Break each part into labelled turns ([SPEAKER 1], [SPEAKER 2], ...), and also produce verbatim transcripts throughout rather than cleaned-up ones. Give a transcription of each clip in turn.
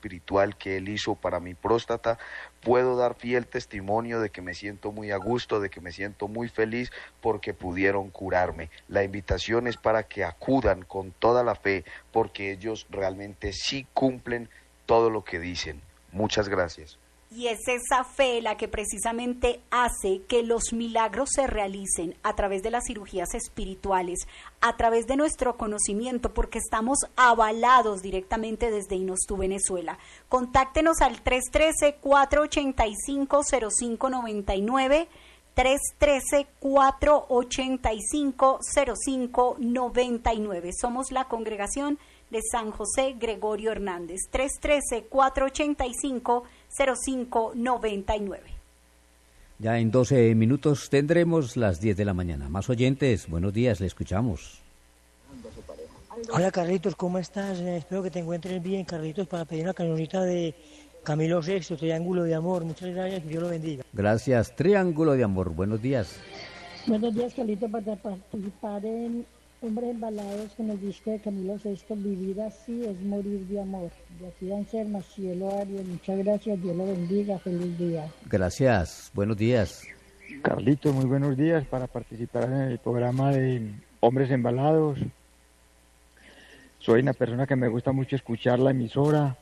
[SPEAKER 1] espiritual que él hizo para mi próstata, puedo dar fiel testimonio de que me siento muy a gusto, de que me siento muy feliz porque pudieron curarme. La invitación es para que acudan con toda la fe, porque ellos realmente sí cumplen todo lo que dicen. Muchas gracias.
[SPEAKER 2] Y es esa fe la que precisamente hace que los milagros se realicen a través de las cirugías espirituales, a través de nuestro conocimiento, porque estamos avalados directamente desde Inostu, Venezuela. Contáctenos al tres uno tres, cuatro ocho cinco, cero cinco nueve nueve, tres uno tres, cuatro ocho cinco, cero cinco nueve nueve. Somos la congregación de San José Gregorio Hernández. tres uno tres, cuatro ocho cinco, cero cinco nueve nueve.
[SPEAKER 3] Ya en doce minutos tendremos las diez de la mañana. Más oyentes, buenos días, le escuchamos.
[SPEAKER 4] Hola Carlitos, ¿cómo estás? Eh, espero que te encuentres bien, Carlitos, para pedir una cancionita de Camilo Sesto, Triángulo de Amor. Muchas gracias, que Dios lo bendiga.
[SPEAKER 3] Gracias, Triángulo de Amor, buenos días.
[SPEAKER 5] Buenos días, Carlitos, para participar en Hombres Embalados con el disco de Camilo Sesto, Vivir así es morir de amor. De aquí a ser Macielo Arias, muchas gracias, Dios lo bendiga, feliz día.
[SPEAKER 3] Gracias, buenos días.
[SPEAKER 6] Carlitos, muy buenos días, para participar en el programa de Hombres Embalados. Soy una persona que me gusta mucho escuchar la emisora,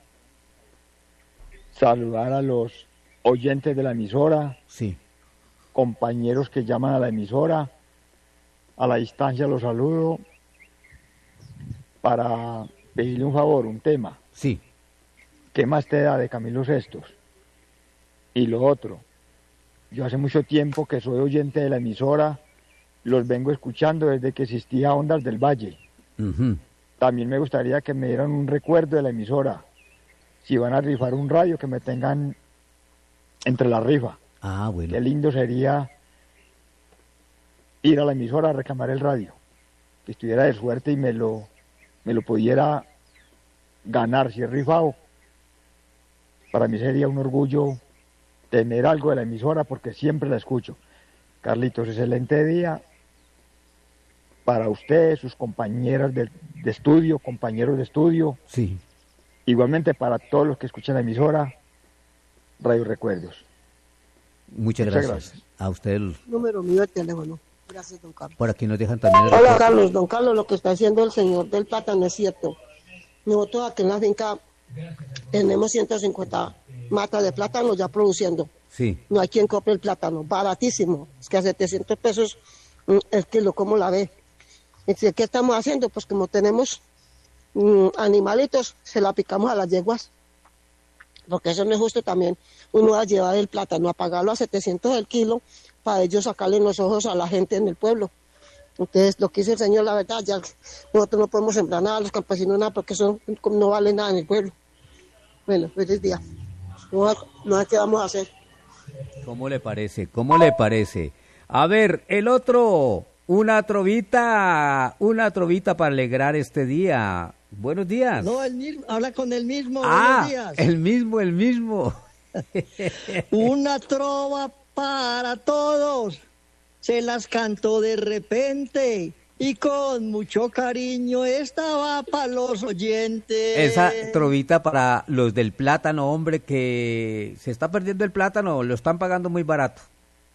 [SPEAKER 6] saludar a los oyentes de la emisora,
[SPEAKER 3] sí,
[SPEAKER 6] compañeros que llaman a la emisora. A la distancia los saludo para pedirle un favor, un tema.
[SPEAKER 3] Sí.
[SPEAKER 6] ¿Qué más te da de Camilo Sestos? Y lo otro, yo hace mucho tiempo que soy oyente de la emisora, los vengo escuchando desde que existía Ondas del Valle.
[SPEAKER 3] Uh-huh.
[SPEAKER 6] También me gustaría que me dieran un recuerdo de la emisora. Si van a rifar un radio, que me tengan entre la rifa.
[SPEAKER 3] Ah, bueno.
[SPEAKER 6] Qué lindo sería ir a la emisora a reclamar el radio, que estuviera de suerte y me lo, me lo pudiera ganar si es rifado. Para mí sería un orgullo tener algo de la emisora porque siempre la escucho. Carlitos, excelente día para usted, sus compañeras de, de estudio, compañeros de estudio.
[SPEAKER 3] Sí.
[SPEAKER 6] Igualmente para todos los que escuchan la emisora, Radio Recuerdos.
[SPEAKER 3] Muchas, Muchas gracias. gracias. A usted el
[SPEAKER 7] número mío de teléfono. Gracias, don Carlos.
[SPEAKER 3] Por aquí nos dejan también el
[SPEAKER 7] Hola,
[SPEAKER 3] recuerdo.
[SPEAKER 7] Carlos. Don Carlos, lo que está haciendo el señor del plátano es cierto. Nosotros aquí en la finca tenemos ciento cincuenta matas de plátano ya produciendo.
[SPEAKER 3] Sí.
[SPEAKER 7] No hay quien compre el plátano, baratísimo. Es que a setecientos pesos el kilo, ¿cómo la ve? Entonces, ¿qué estamos haciendo? Pues como tenemos mm, animalitos, se la picamos a las yeguas. Porque eso no es justo también. Uno va a llevar el plátano, a pagarlo a setecientos el kilo, para ellos sacarle los ojos a la gente en el pueblo. Entonces, lo que dice el señor, la verdad, ya nosotros no podemos sembrar nada, los campesinos nada, porque eso no, no vale nada en el pueblo. Bueno, feliz día. No, no, ¿qué vamos a hacer?
[SPEAKER 3] ¿Cómo le parece? ¿Cómo le parece? A ver, el otro, una trovita, una trovita para alegrar este día. Buenos días.
[SPEAKER 8] No, el mismo, habla con el mismo.
[SPEAKER 3] Ah,
[SPEAKER 8] buenos días.
[SPEAKER 3] el mismo, el mismo.
[SPEAKER 8] Una trova para todos, se las cantó de repente y con mucho cariño estaba para los oyentes.
[SPEAKER 3] Esa trovita para los del plátano, hombre, que se está perdiendo el plátano, lo están pagando muy barato.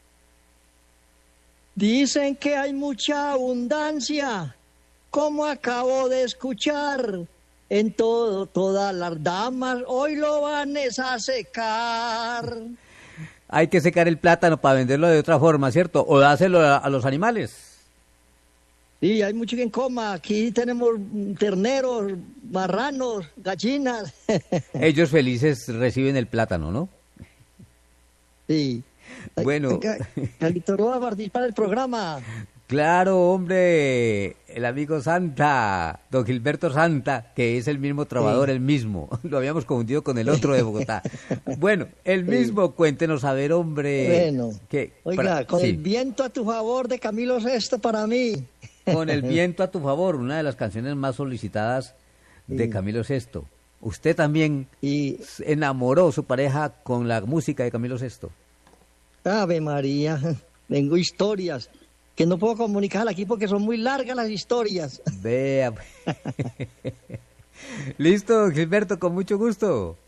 [SPEAKER 8] Dicen que hay mucha abundancia, como acabo de escuchar. En todo, todas las damas hoy lo van a secar.
[SPEAKER 3] Hay que secar el plátano para venderlo de otra forma, ¿cierto? O dárselo a, a los animales.
[SPEAKER 8] Sí, hay mucho quien coma. Aquí tenemos terneros, marranos, gallinas.
[SPEAKER 3] Ellos felices reciben el plátano, ¿no?
[SPEAKER 8] Sí.
[SPEAKER 3] Bueno.
[SPEAKER 8] Carlitos va a participar del programa.
[SPEAKER 3] Claro, hombre, el amigo Santa, don Gilberto Santa, que es el mismo trovador, sí. el mismo. Lo habíamos confundido con el otro de Bogotá. Bueno, el mismo, sí. Cuéntenos, a ver, hombre.
[SPEAKER 8] Bueno,
[SPEAKER 3] ¿qué?
[SPEAKER 8] Oiga,
[SPEAKER 3] para...
[SPEAKER 8] con
[SPEAKER 3] sí.
[SPEAKER 8] el viento a tu favor de Camilo Sesto para mí.
[SPEAKER 3] Con el viento a tu favor, una de las canciones más solicitadas de sí. Camilo Sesto. ¿Usted también y... enamoró a su pareja con la música de Camilo Sesto?
[SPEAKER 8] Ave María, tengo historias que no puedo comunicar aquí porque son muy largas las historias.
[SPEAKER 3] Vea. Listo, Gilberto, con mucho gusto.